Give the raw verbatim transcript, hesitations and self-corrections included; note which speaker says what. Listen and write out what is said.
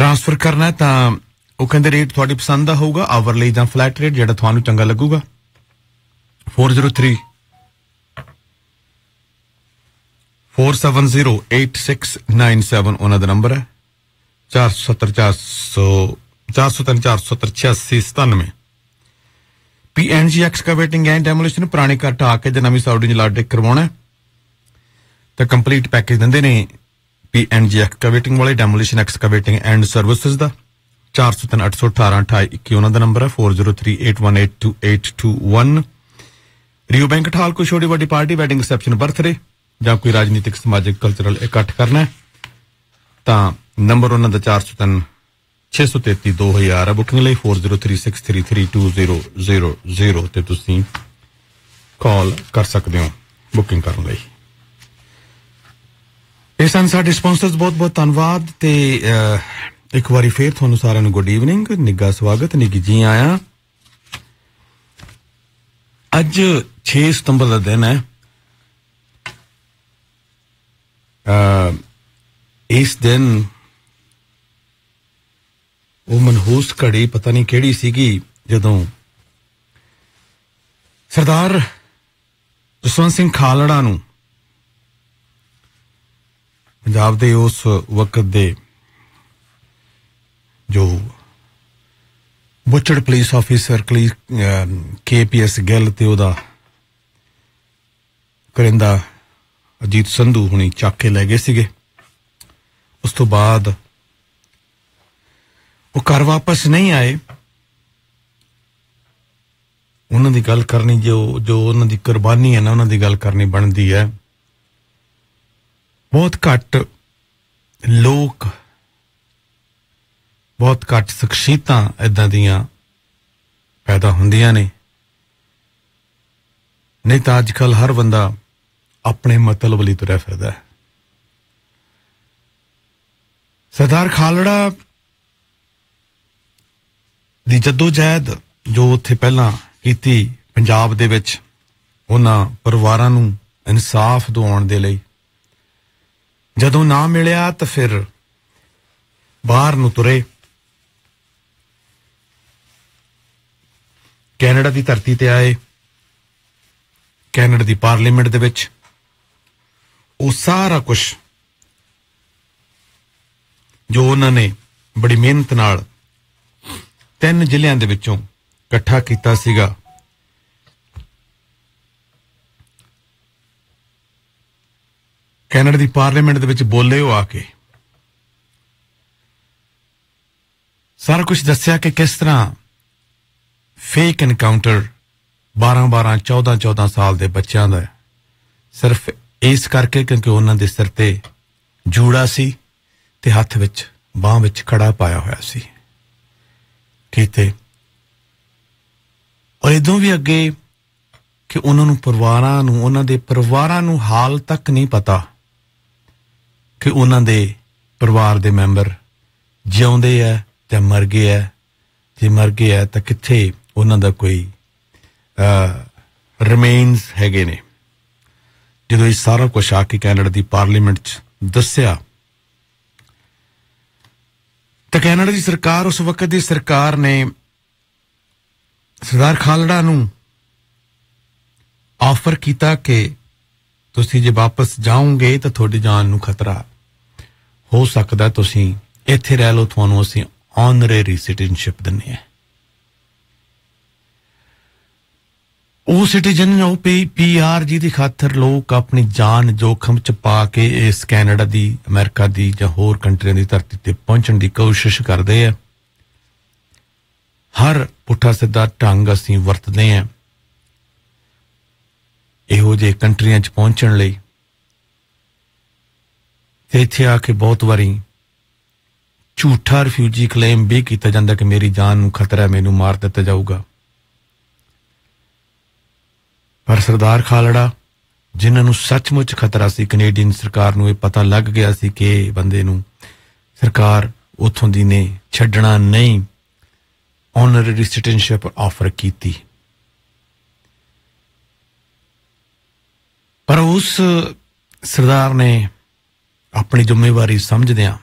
Speaker 1: transfer करना है तां ਉਹ ਕਹਿੰਦੇ ਰੇਟ ਤੁਹਾਡੀ ਪਸੰਦ ਦਾ ਹੋਊਗਾ ਆਵਰਲੀ ਜਾਂ ਫਲੈਟ ਰੇਟ ਜਿਹੜਾ ਤੁਹਾਨੂੰ ਚੰਗਾ ਲੱਗੂਗਾ four zero three four seven zero eight six nine seven ਉਹਨਾਂ ਦਾ ਨੰਬਰ ਹੈ four seven zero four zero four zero four zero seven six seven seven P N G excavating and demolition ਪੁਰਾਣੇ ਘਰ ਢਾਹ ਕੇ ਤੇ ਨਵੀਂ ਸਾਊਡੀ ਲਾਡੇ ਕਰਵਾਉਣਾ ਤੇ ਕੰਪਲੀਟ ਪੈਕੇਜ ਦਿੰਦੇ ਨੇ P N G ਐਕਸਕੇਵੇਟਿੰਗ ਵਾਲੇ demolition excavating and services the four zero three eight one eight one eight two one ਉਹਨਾਂ ਦਾ ਨੰਬਰ ਹੈ four zero three eight one eight two eight two one ਰਿਓ bank ਹਾਲ ਕੋਈ ਛੋਟੀ ਵੱਡੀ party wedding reception birthday ਜਾਂ ਕੋਈ ਰਾਜਨੀਤਿਕ ਸਮਾਜਿਕ cultural ਇਕੱਠ ਕਰਨਾ ਹੈ ਤਾਂ ਨੰਬਰ ਉਹਨਾਂ ਦਾ four zero three six three three two thousand ਹੈ ਬੁਕਿੰਗ ਲਈ four zero three six three three two zero zero zero ਤੇ ਤੁਸੀਂ ਕਾਲ ਕਰ ਸਕਦੇ ਹੋ ਬੁਕਿੰਗ ਕਰਨ ਲਈ ਇਹ ਸਨ ਸਾਡੇ ਸਪਾਂਸਰਸ ਬਹੁਤ ਬਹੁਤ ਧੰਨਵਾਦ ਤੇ ਇੱਕ ਵਾਰੀ ਫੇਰ ਤੁਹਾਨੂੰ ਸਾਰਿਆਂ ਨੂੰ ਗੁੱਡ ਈਵਨਿੰਗ ਨਿੱਘਾ ਸਵਾਗਤ ਨਿੱਘੀ ਜੀ ਆਇਆ ਅੱਜ ਛੇ ਸਤੰਬਰ ਦਾ ਦਿਨ ਹੈ ਇਸ ਦਿਨ ਉਹ ਮਨਹੂਸ ਘੜੀ ਪਤਾ ਨਹੀਂ ਕਿਹੜੀ ਸੀਗੀ ਜਦੋਂ ਸਰਦਾਰ ਜਸਵੰਤ ਸਿੰਘ ਖਾਲੜਾ ਨੂੰ ਪੰਜਾਬ ਦੇ ਉਸ ਵਕਤ ਦੇ ਜੋ ਬੁੱਚੜ ਪੁਲਿਸ ਆਫੀਸਰ ਕੇ ਪੀ ਐਸ ਗਿੱਲ ਤੇ ਉਹਦਾ ਕਰਿੰਦਾ ਅਜੀਤ ਸੰਧੂ ਹੁਣੀ ਚੱਕ ਕੇ ਲੈ ਗਏ ਸੀਗੇ ਉਸ ਤੋਂ ਬਾਅਦ ਉਹ ਘਰ ਵਾਪਸ ਨਹੀਂ ਆਏ ਉਹਨਾਂ ਦੀ ਗੱਲ ਕਰਨੀ ਜੋ ਜੋ ਉਹਨਾਂ ਦੀ ਕੁਰਬਾਨੀ ਹੈ ਨਾ ਉਹਨਾਂ ਦੀ ਗੱਲ ਕਰਨੀ ਬਣਦੀ ਹੈ ਬਹੁਤ ਘੱਟ ਲੋਕ ਬਹੁਤ ਘੱਟ ਸ਼ਖਸੀਅਤਾਂ ਏਦਾਂ ਦੀਆਂ ਪੈਦਾ ਹੁੰਦੀਆਂ ਨੇ ਨਹੀਂ ਤਾਂ ਅੱਜ ਕੱਲ੍ਹ ਹਰ ਬੰਦਾ ਆਪਣੇ ਮਤਲਬ ਲਈ ਤੁਰਿਆ ਫਿਰਦਾ ਹੈ ਸਰਦਾਰ ਖਾਲੜਾ ਦੀ ਜੱਦੋਜਹਿਦ ਜੋ ਉੱਥੇ ਪਹਿਲਾਂ ਕੀਤੀ ਪੰਜਾਬ ਦੇ ਵਿੱਚ ਉਹਨਾਂ ਪਰਿਵਾਰਾਂ ਨੂੰ ਇਨਸਾਫ ਦਿਵਾਉਣ ਦੇ ਲਈ ਜਦੋਂ ਨਾ ਮਿਲਿਆ ਤਾਂ ਫਿਰ ਬਾਹਰ ਨੂੰ ਤੁਰੇ ਕੈਨੇਡਾ ਦੀ ਧਰਤੀ ਤੇ ਆਏ ਕੈਨੇਡਾ ਦੀ ਪਾਰਲੀਮੈਂਟ ਦੇ ਵਿੱਚ ਉਹ ਸਾਰਾ ਕੁਝ ਜੋ ਉਹਨਾਂ ਨੇ ਬੜੀ ਮਿਹਨਤ ਨਾਲ ਤਿੰਨ ਜ਼ਿਲ੍ਹਿਆਂ ਦੇ ਵਿੱਚੋਂ ਇਕੱਠਾ ਕੀਤਾ ਸੀਗਾ ਕੈਨੇਡਾ ਦੀ ਪਾਰਲੀਮੈਂਟ ਦੇ ਵਿੱਚ ਬੋਲੇ ਉਹ ਆ ਕੇ ਸਾਰਾ ਕੁਝ ਦੱਸਿਆ ਕਿ ਕਿਸ ਤਰ੍ਹਾਂ ਫੇਕ ਐਨਕਾਊਂਟਰ ਬਾਰਾਂ ਬਾਰਾਂ ਚੌਦਾਂ ਚੌਦਾਂ ਸਾਲ ਦੇ ਬੱਚਿਆਂ ਦਾ ਸਿਰਫ ਇਸ ਕਰਕੇ ਕਿਉਂਕਿ ਉਹਨਾਂ ਦੇ ਸਿਰ ਤੇ ਜੂੜਾ ਸੀ ਤੇ ਹੱਥ ਵਿੱਚ ਬਾਂਹ ਵਿੱਚ ਕੜਾ ਪਾਇਆ ਹੋਇਆ ਸੀ ਕੀਤੇ ਔਰ ਇਦੋਂ ਵੀ ਅੱਗੇ ਕਿ ਉਹਨਾਂ ਨੂੰ ਪਰਿਵਾਰਾਂ ਨੂੰ ਉਹਨਾਂ ਦੇ ਪਰਿਵਾਰਾਂ ਨੂੰ ਹਾਲ ਤੱਕ ਨਹੀਂ ਪਤਾ ਕਿ ਉਹਨਾਂ ਦੇ ਪਰਿਵਾਰ ਦੇ ਮੈਂਬਰ ਜਿਉਂਦੇ ਆ ਤੇ ਮਰ ਗਏ ਆ ਜੇ ਮਰ ਗਏ ਆ ਤਾਂ ਕਿੱਥੇ ਉਹਨਾਂ ਦਾ ਕੋਈ ਰਿਮੇਨਸ ਹੈਗੇ ਨੇ ਜਦੋਂ ਇਹ ਸਾਰਾ ਕੁਛ ਆ ਕੇ ਕੈਨੇਡਾ ਦੀ ਪਾਰਲੀਮੈਂਟ 'ਚ ਦੱਸਿਆ ਤਾਂ ਕੈਨੇਡਾ ਦੀ ਸਰਕਾਰ ਉਸ ਵਕਤ ਦੀ ਸਰਕਾਰ ਨੇ ਸਰਦਾਰ ਖਾਲੜਾ ਨੂੰ ਆਫਰ ਕੀਤਾ ਕਿ ਤੁਸੀਂ ਜੇ ਵਾਪਸ ਜਾਓਗੇ ਤਾਂ ਤੁਹਾਡੀ ਜਾਨ ਨੂੰ ਖਤਰਾ ਹੋ ਸਕਦਾ ਤੁਸੀਂ ਇੱਥੇ ਰਹਿ ਲਓ ਤੁਹਾਨੂੰ ਅਸੀਂ ਆਨਰੇਰੀ ਸਿਟੀਜ਼ਨਸ਼ਿਪ ਦਿੰਦੇ ਹਾਂ ਉਹ ਸਿਟੀਜ਼ਨ ਉਹ ਪੀ ਆਰ ਜੀ ਦੀ ਖਾਤਰ ਲੋਕ ਆਪਣੀ ਜਾਨ ਜੋਖਮ ਚ ਪਾ ਕੇ ਇਸ ਕੈਨੇਡਾ ਦੀ ਅਮਰੀਕਾ ਦੀ ਜਾਂ ਹੋਰ ਕੰਟਰੀਆਂ ਦੀ ਧਰਤੀ ਤੇ ਪਹੁੰਚਣ ਦੀ ਕੋਸ਼ਿਸ਼ ਕਰਦੇ ਆ ਹਰ ਪੁੱਠਾ ਸਿੱਧਾ ਢੰਗ ਅਸੀਂ ਵਰਤਦੇ ਹਾਂ ਇਹੋ ਜਿਹੇ ਕੰਟਰੀਆਂ ਚ ਪਹੁੰਚਣ ਲਈ ਤੇ ਇੱਥੇ ਆ ਕੇ ਬਹੁਤ ਵਾਰੀ ਝੂਠਾ ਰਿਫਿਊਜੀ ਕਲੇਮ ਵੀ ਕੀਤਾ ਜਾਂਦਾ ਕਿ ਮੇਰੀ ਜਾਨ ਨੂੰ ਖਤਰਾ ਹੈ ਮੈਨੂੰ ਮਾਰ ਦਿੱਤਾ ਜਾਊਗਾ ਪਰ ਸਰਦਾਰ ਖਾਲੜਾ ਜਿਨ੍ਹਾਂ ਨੂੰ ਸੱਚਮੁੱਚ ਖਤਰਾ ਸੀ ਕੈਨੇਡੀਅਨ ਸਰਕਾਰ ਨੂੰ ਇਹ ਪਤਾ ਲੱਗ ਗਿਆ ਸੀ ਕਿ ਇਹ ਬੰਦੇ ਨੂੰ ਸਰਕਾਰ ਉੱਥੋਂ ਦੀ ਨੇ ਛੱਡਣਾ ਨਹੀਂ ਆਨਰੇਰੀ ਸਿਟੀਜ਼ਨਸ਼ਿਪ ਆਫਰ ਕੀਤੀ ਪਰ ਉਸ ਸਰਦਾਰ ਨੇ ਆਪਣੀ ਜ਼ਿੰਮੇਵਾਰੀ ਸਮਝਦਿਆਂ